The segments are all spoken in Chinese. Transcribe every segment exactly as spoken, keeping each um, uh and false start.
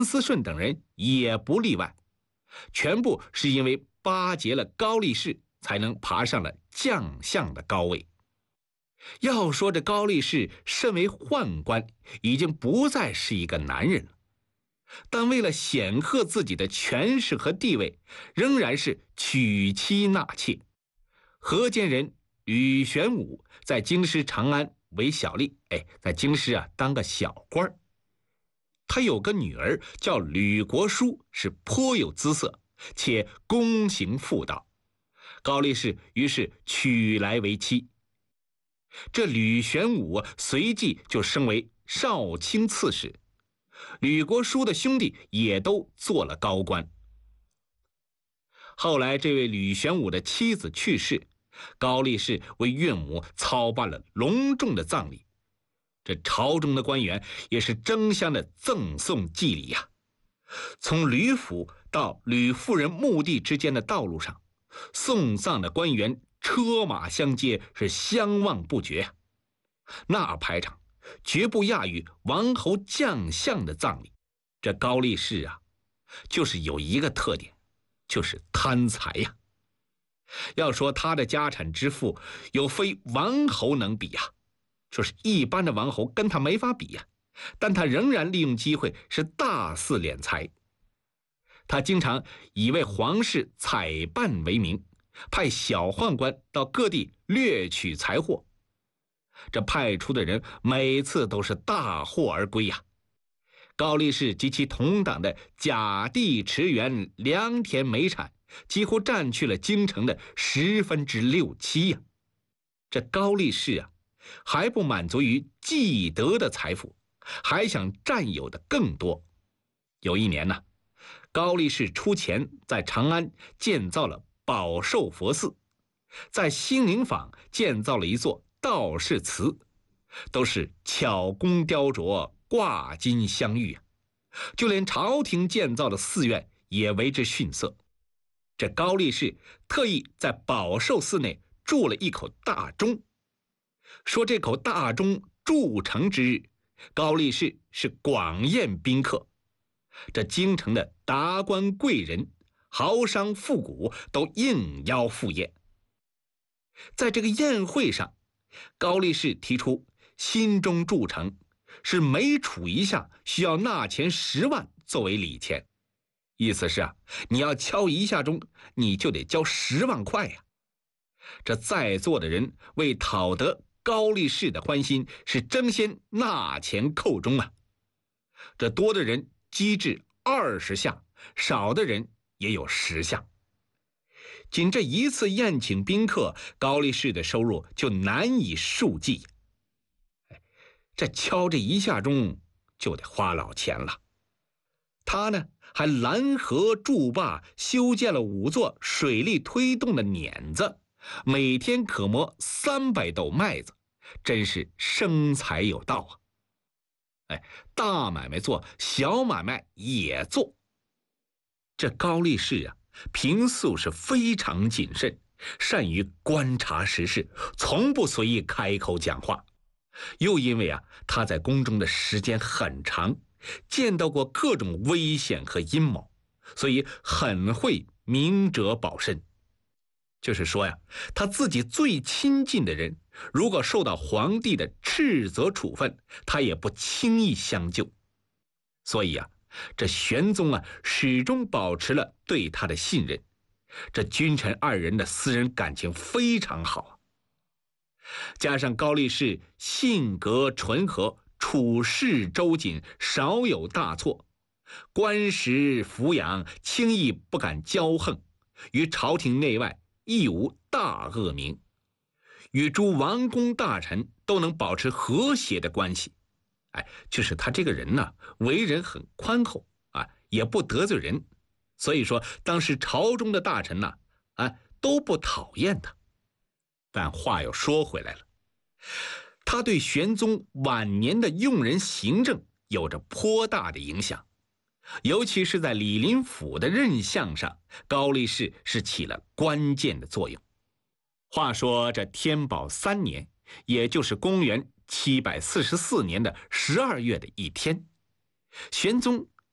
思顺等人也不例外，全部是因为巴结了高力士，才能爬上了将相的高位。要说这高力士身为宦官，已经不再是一个男人了，但为了显赫自己的权势和地位，仍然是娶妻纳妾。河间人吕玄武在京师长安为小吏，哎，在京师啊当个小官。他有个女儿叫吕国书，是颇有姿色，且躬行妇道。高力士于是娶来为妻。这吕玄武随即就升为少卿刺史，吕国书的兄弟也都做了高官。后来这位吕玄武的妻子去世，高力士为岳母操办了隆重的葬礼。这朝中的官员也是争相的赠送祭礼呀、啊。从吕府到吕夫人墓地之间的道路上，送葬的官员车马相接，是相望不绝啊。那排场绝不亚于王侯将相的葬礼。这高力士啊，就是有一个特点，就是贪财呀、啊。要说他的家产之富，有非王侯能比啊，说是一般的王侯跟他没法比呀、啊。但他仍然利用机会是大肆敛财。他经常以为皇室采办为名，派小宦官到各地掠取财货。这派出的人每次都是大获而归呀、啊。高力士及其同党的甲地池园良田煤产，几乎占去了京城的十分之六七呀、啊。这高力士啊，还不满足于既得的财富，还想占有的更多。有一年呢、啊，高力士出钱在长安建造了宝寿佛寺，在兴宁坊建造了一座道士祠，都是巧工雕琢，挂金镶玉啊。就连朝廷建造的寺院也为之逊色。这高力士特意在宝寿寺内铸了一口大钟，说这口大钟铸成之日，高力士是广宴宾客，这京城的达官贵人、豪商富贾都应邀赴宴。在这个宴会上，高力士提出新钟铸成是每杵一下需要纳钱十万作为礼钱，意思是啊，你要敲一下钟，你就得交十万块呀、啊。这在座的人为讨得高力士的欢心，是争先纳钱扣钟啊。这多的人击至二十下，少的人也有十下。仅这一次宴请宾客，高力士的收入就难以数计。这敲这一下钟就得花老钱了。他呢，还拦河筑坝，修建了五座水力推动的碾子，每天可磨三百斗麦子，真是生财有道啊！哎，大买卖做，小买卖也做。这高力士啊，平素是非常谨慎，善于观察时事，从不随意开口讲话。又因为啊，他在宫中的时间很长，见到过各种危险和阴谋，所以很会明哲保身。就是说呀，他自己最亲近的人，如果受到皇帝的斥责处分，他也不轻易相救。所以啊，这玄宗啊，始终保持了对他的信任。这君臣二人的私人感情非常好啊。加上高力士性格纯和，处事周谨，少有大错，官时俯仰，轻易不敢骄横，于朝廷内外亦无大恶名，与诸王公大臣都能保持和谐的关系。哎，就是他这个人呢，为人很宽厚啊，也不得罪人，所以说当时朝中的大臣呢，啊，都不讨厌他。但话又说回来了，他对玄宗晚年的用人行政有着颇大的影响，尤其是在李林甫的任相上，高力士是起了关键的作用。话说这天宝三年，也就是公元七百四十四年的十二月的一天，玄宗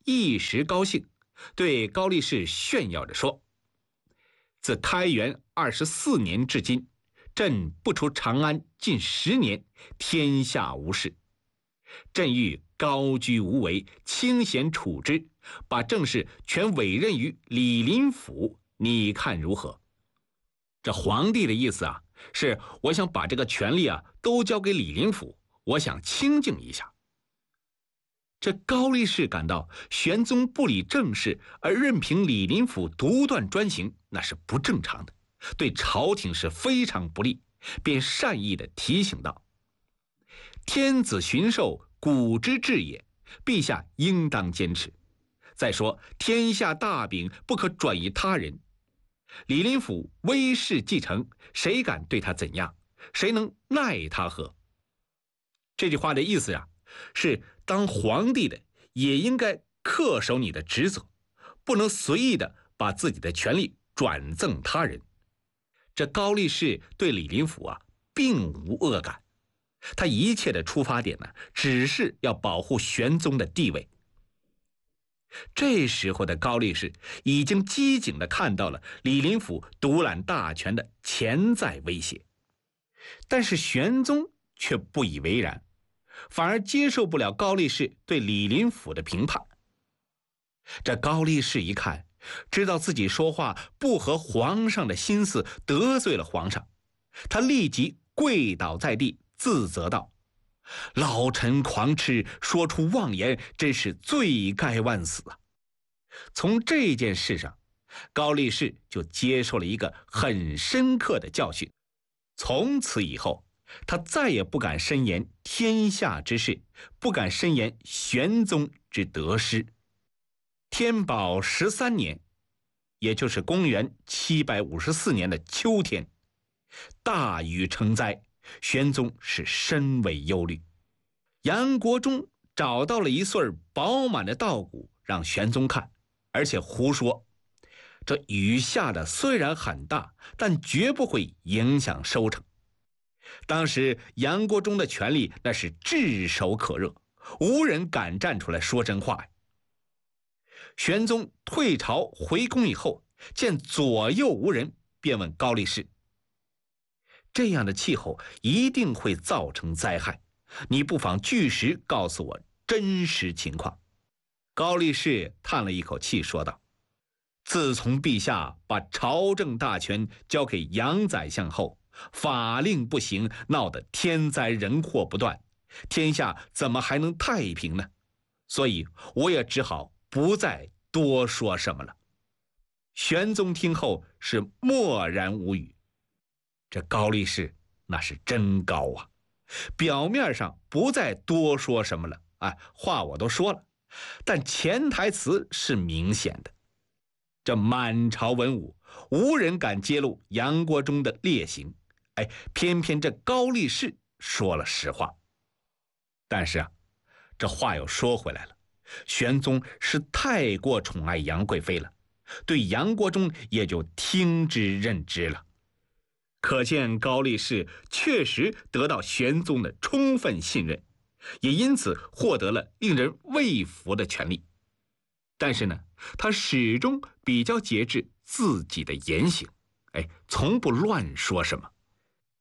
一时高兴，对高力士炫耀着说：“自开元二十四年至今，朕不出长安近十年，天下无事。朕欲高居无为，清闲处之，把政事全委任于李林甫，你看如何？”这皇帝的意思啊，是我想把这个权力啊都交给李林甫，我想清静一下。这高力士感到玄宗不理政事而任凭李林甫独断专行，那是不正常的，对朝廷是非常不利，便善意地提醒道：“天子巡狩，古之治也，陛下应当坚持。再说天下大柄不可转移他人，李林甫威势继承，谁敢对他怎样？谁能奈他何？”这句话的意思啊，是当皇帝的也应该恪守你的职责，不能随意的把自己的权力转赠他人。这高力士对李林甫啊并无恶感，他一切的出发点呢，只是要保护玄宗的地位。这时候的高力士已经机警地看到了李林甫独揽大权的潜在威胁，但是玄宗却不以为然，反而接受不了高力士对李林甫的评判。这高力士一看，知道自己说话不合皇上的心思，得罪了皇上，他立即跪倒在地，自责道：“老臣狂痴，说出妄言，真是罪该万死啊！”从这件事上，高力士就接受了一个很深刻的教训。从此以后，他再也不敢深言天下之事，不敢深言玄宗之得失。天宝十三年，也就是公元七百五十四年的秋天，大雨成灾，玄宗是深为忧虑。杨国忠找到了一穗饱满的稻谷让玄宗看，而且胡说这雨下的虽然很大，但绝不会影响收成。当时杨国忠的权力那是炙手可热，无人敢站出来说真话呀。玄宗退朝回宫以后，见左右无人，便问高力士：“这样的气候一定会造成灾害，你不妨据实告诉我真实情况。”高力士叹了一口气说道：“自从陛下把朝政大权交给杨宰相后，法令不行，闹得天灾人祸不断，天下怎么还能太平呢？所以我也只好不再多说什么了。”玄宗听后是默然无语。这高力士那是真高啊，表面上不再多说什么了，哎，话我都说了，但潜台词是明显的。这满朝文武无人敢揭露杨国忠的劣行，哎，偏偏这高力士说了实话。但是啊，这话又说回来了，玄宗是太过宠爱杨贵妃了，对杨国忠也就听之任之了。可见高力士确实得到玄宗的充分信任，也因此获得了令人畏服的权利。但是呢，他始终比较节制自己的言行，哎，从不乱说什么。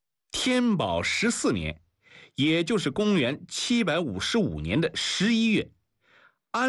天宝十四年，也就是公元七百五十五年的十一月，